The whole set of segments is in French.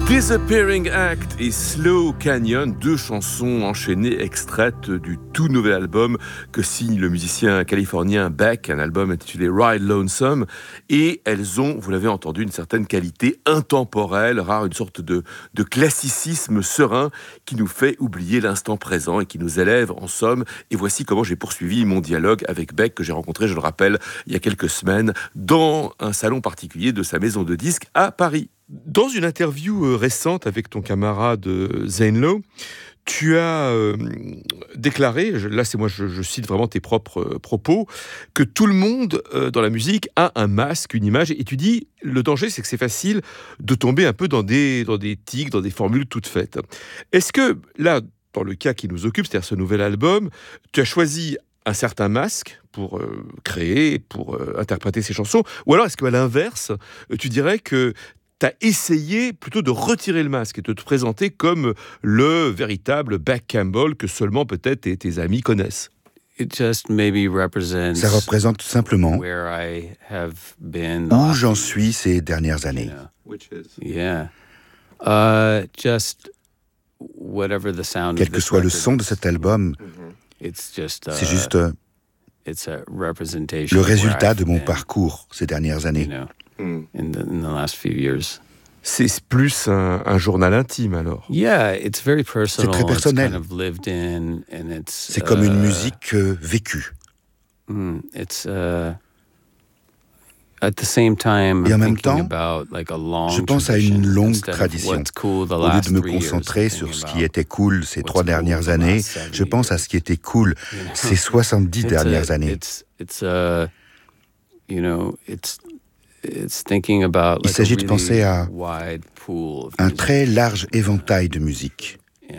Disappearing Act et Slow Canyon, deux chansons enchaînées extraites du tout nouvel album que signe le musicien californien Beck, un album intitulé Ride Lonesome, et elles ont, vous l'avez entendu, une certaine qualité intemporelle, rare, une sorte de classicisme serein qui nous fait oublier l'instant présent et qui nous élève en somme. Et voici comment j'ai poursuivi mon dialogue avec Beck, que j'ai rencontré, je le rappelle, il y a quelques semaines, dans un salon particulier de sa maison de disques à Paris. Dans une interview récente avec ton camarade Zane Lowe, tu as déclaré, là c'est moi je cite vraiment tes propres propos, que tout le monde dans la musique a un masque, une image, et tu dis le danger c'est que c'est facile de tomber un peu dans des tics, dans des formules toutes faites. Est-ce que là, dans le cas qui nous occupe, c'est-à-dire ce nouvel album, tu as choisi un certain masque pour créer, pour interpréter ces chansons, ou alors est-ce qu'à l'inverse, tu dirais que tu as essayé plutôt de retirer le masque et de te présenter comme le véritable Beck Campbell que seulement peut-être tes amis connaissent? Ça représente simplement où j'en suis ces dernières années. Quel que soit le son de cet album, c'est juste le résultat de mon parcours ces dernières années. C'est plus un journal intime alors. C'est très personnel. C'est comme une musique vécue. Et en même temps, je pense à une longue tradition. Au lieu de me concentrer sur ce qui était cool ces 3 dernières années, je pense à ce qui était cool ces 70 dernières années. Il s'agit de penser à un très large éventail de musique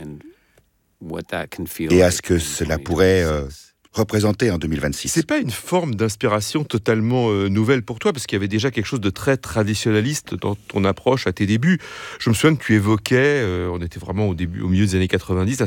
et à ce que cela pourrait représenter en 2026. C'est pas une forme d'inspiration totalement nouvelle pour toi, parce qu'il y avait déjà quelque chose de très traditionnaliste dans ton approche à tes débuts. Je me souviens que tu évoquais, on était vraiment au milieu des années 90, un